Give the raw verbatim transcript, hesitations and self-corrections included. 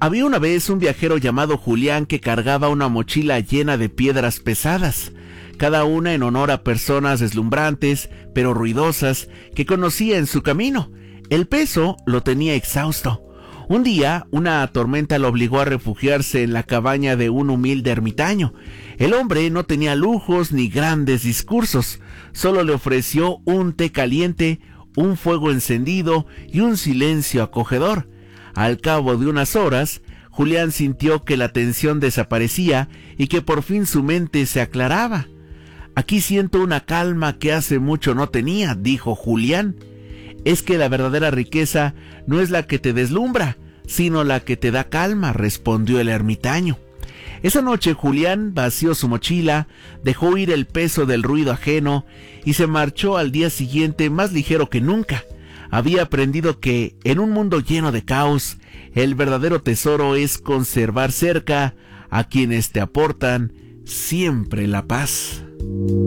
Había una vez un viajero llamado Julián que cargaba una mochila llena de piedras pesadas, cada una en honor a personas deslumbrantes, pero ruidosas, que conocía en su camino. El peso lo tenía exhausto. Un día, una tormenta lo obligó a refugiarse en la cabaña de un humilde ermitaño. El hombre no tenía lujos ni grandes discursos, solo le ofreció un té caliente, un fuego encendido y un silencio acogedor. Al cabo de unas horas, Julián sintió que la tensión desaparecía y que por fin su mente se aclaraba. «Aquí siento una calma que hace mucho no tenía», dijo Julián. «Es que la verdadera riqueza no es la que te deslumbra, sino la que te da calma», respondió el ermitaño. Esa noche Julián vació su mochila, dejó ir el peso del ruido ajeno y se marchó al día siguiente más ligero que nunca. Había aprendido que, en un mundo lleno de caos, el verdadero tesoro es conservar cerca a quienes te aportan siempre la paz.